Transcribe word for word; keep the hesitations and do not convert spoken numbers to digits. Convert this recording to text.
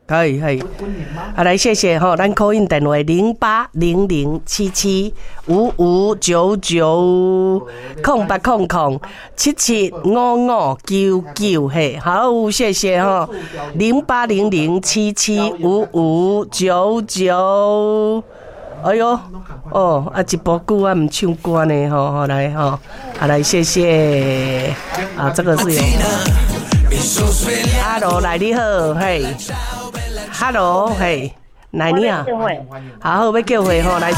可以可以。好，来谢谢哈，咱 call in 电话零八零零七七五五九九空八空空七七五五九九嘿，好谢谢哈，零八零零七七五五九九。哎呦，哦，啊一波歌啊，唔唱歌呢，吼，好来吼，好来谢谢，啊，这个是有 ，Hello， 来你好，嘿 ，Hello， 嘿，来你啊，好好要叫回吼，来。